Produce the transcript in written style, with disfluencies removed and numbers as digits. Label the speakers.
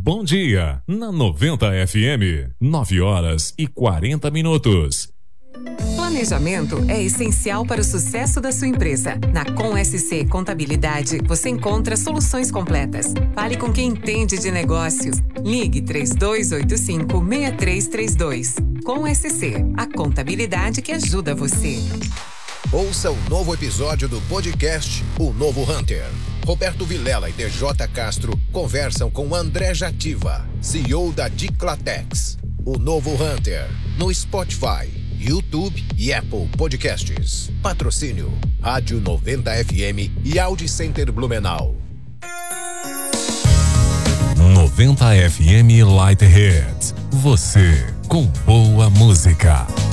Speaker 1: bom dia, na 90 FM, 9h40.
Speaker 2: Planejamento é essencial para o sucesso da sua empresa. Na Com-SC Contabilidade, você encontra soluções completas. Fale com quem entende de negócios. Ligue 3285-6332. Com-SC, a contabilidade que ajuda você.
Speaker 3: Ouça o novo episódio do podcast O Novo Hunter. Roberto Vilela e DJ Castro conversam com André Jativa, CEO da Diclatex. O Novo Hunter, no Spotify, YouTube e Apple Podcasts. Patrocínio Rádio 90 FM e Audi Center Blumenau.
Speaker 1: 90 FM Light Hits. Você com boa música.